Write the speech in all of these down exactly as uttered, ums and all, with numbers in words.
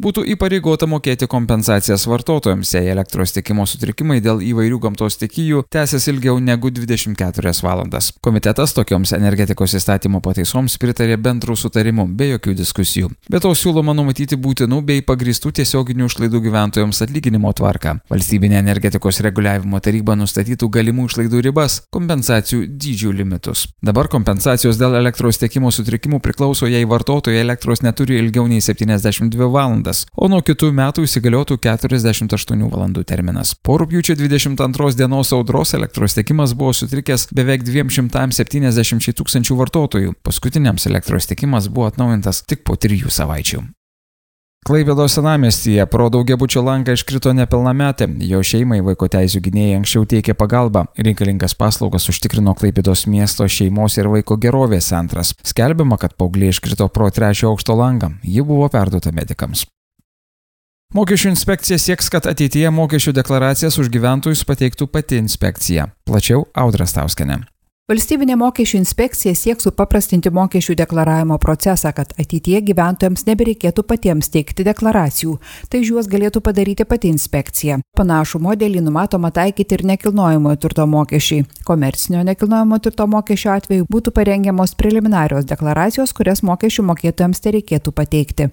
būtų įpareigota mokėti kompensacijas vartotojams, jei elektros tiekimo sutrikimai dėl įvairių gamtos stichijų tęsis ilgiau negu dvidešimt keturias valandas. Komitetas tokioms energetikos įstatymo pataisoms pritarė bendrų sutarimų be jokių diskusijų. Be to siūloma numatyti būtinų bei pagrįstų tiesioginių išlaidų gyventojams atlyginimo tvarką. Valstybinė energetikos reguliavimo taryba nustatytų galimų išlaidų ribas, kompensacijų dydžių limitus. Dabar kompensacijos dėl elektros tiekimo sutrikimų priklauso, jei vartotojai elektros neturi ilgiau nei septyniasdešimt dvi valandas, o nuo kitų metų įsigaliotų keturiasdešimt aštuonių valandų terminas. Po rugpjūčio dvidešimt antros dienos audros elektros tiekimas buvo sutrikęs beveik dviem šimtams septyniasdešimčiai tūkstančių vartotojų. Paskutiniams elektros tiekimas buvo atnaujintas tik po trijų savaičių. Klaipėdos senamiestyje pro daugiabučio langą iškrito nepilnametė. Jo šeimai vaiko teisių gynėjai anksčiau teikė pagalbą. Reikalingas paslaugas užtikrino Klaipėdos miesto šeimos ir vaiko gerovės centras. Skelbiama, kad paauglė iškrito pro trečio aukšto langą. Ji buvo perduota medikams. Mokesčių inspekcija sieks, kad ateityje mokesčių deklaracijas už gyventojus pateiktų pati inspekcija. Plačiau Audra Stauskienė. Valstybinė mokesčių inspekcija sieks supaprastinti mokesčių deklaravimo procesą, kad ateityje gyventojams nebereikėtų patiems teikti deklaracijų. Tai juos galėtų padaryti pati inspekcija. Panašų modelį numatoma taikyti ir nekilnojamojo turto mokesčiai. Komercinio nekilnojamojo turto mokesčio atveju būtų parengiamos preliminarios deklaracijos, kurias mokesčių mokėtojams tereikėtų pateikti.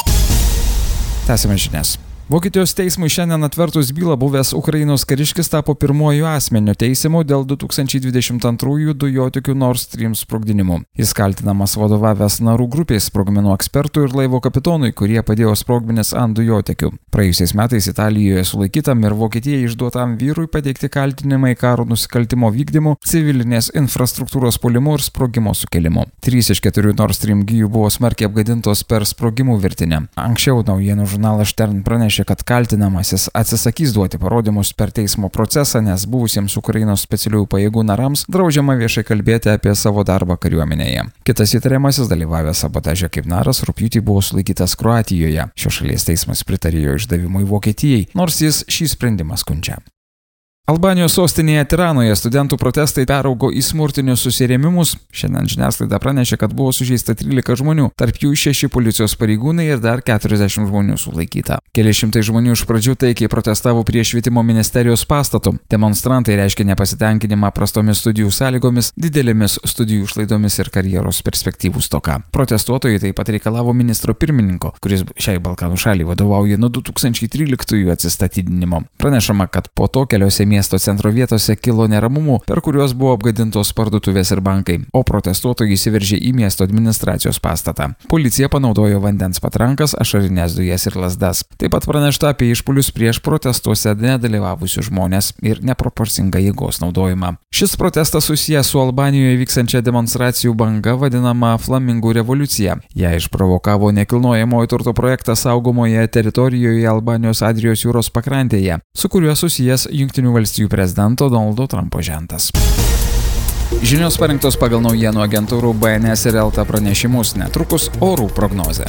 Tęsime žinias. Vokietijos teismui šiandien atvertus bylą buvęs Ukrainos kariškis tapo pirmuoju asmeniu teisimu dėl du tūkstančiai dvidešimt antrųjų dujotikių Nord Stream sprogdinimų. Jis kaltinamas vadovavęs narų grupės sprogmenų ekspertų ir laivo kapitonui, kurie padėjo sprogmenis ant dujotikių. Praėjusiais metais Italijoje sulaikytam ir Vokietijai išduotam vyrui pateikti kaltinimai karo nusikaltimo vykdymu, civilinės infrastruktūros puolimu ir sprogimo sukėlimu. Trys iš keturių Nord Stream gijų buvo smarkiai apgadintos per sprogimų virtinę. Anksčiau naujienų žurnalas Stern pranešė, kad kaltinamasis atsisakys duoti parodymus per teismo procesą, nes buvusiems Ukrainos specialiųjų pajėgų narams draudžiama viešai kalbėti apie savo darbą kariuomenėje. Kitas įtariamasis, dalyvavęs sabotaže kaip naras, rugpjūtį buvo sulaikytas Kroatijoje. Šios šalies teismas pritarė jo išdavimui Vokietijai, nors jis šį sprendimą skundžia. Albanijos sostinėje Tiranoje studentų protestai peraugo į smurtinius susirėmimus. Šiandien žiniasklaida pranešė, kad buvo sužeista trylika žmonių, tarp jų šeši policijos pareigūnai ir dar keturiasdešimt žmonių sulaikyta. Keli šimtai žmonių iš pradžių taikiai protestavo prie švietimo ministerijos pastatų. Demonstrantai reiškė nepasitenkinimą prastomis studijų sąlygomis, didelėmis studijų išlaidomis ir karjeros perspektyvų stoka. Protestuotojai taip pat reikalavo ministro pirmininko, kuris šiai Balkanų šaliai vadovauja nuo du tūkstančiai tryliktųjų atsistatydinimo. Pranešama, kad po to keliose miesto centro vietose kilo neramumų, per kuriuos buvo apgadintos parduotuvės ir bankai, o protestuotojai įsiveržė į miesto administracijos pastatą. Policija panaudojo vandens patrankas, ašarines dujas ir lazdas. Taip pat pranešta apie išpuolius prieš protestuose nedalyvavusius žmonės ir neproporcingą jėgos naudojimą. Šis protestas susijęs su Albanijoje vykstančia demonstracijų banga vadinama Flamingų revoliucija. Ją išprovokavo nekilnojamojo turto projektas saugomoje teritorijoje Albanijos Adrijos jūros pakrantėje, su kuriuo susijęs Jungtinių valstijų prezidento Donaldo Trumpo žentas. Žinios parinktos pagal naujienų agentūrų B N S ir Elta pranešimus, netrukus orų prognozė.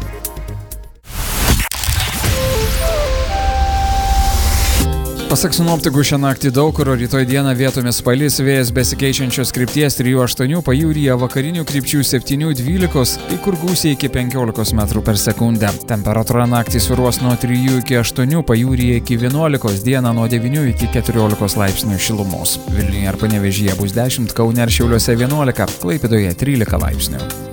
Pasak sinoptikų, šią naktį daug kur, rytoj dieną vietomis palis, vėjas besikeičiančios krypties trijų aštuonių, pajūryje vakarinių krypčių septynių dvylikos, kai kur gūsiai iki penkiolikos metrų per sekundę. Temperatūra naktį svyruos nuo trijų iki aštuonių, pajūryje iki vienuolikos, dieną nuo devynių iki keturiolikos laipsnių šilumos. Vilniuje ar Panevėžyje bus dešimt, Kaune ir Šiauliuose vienuolika, Klaipėdoje trylika laipsnių.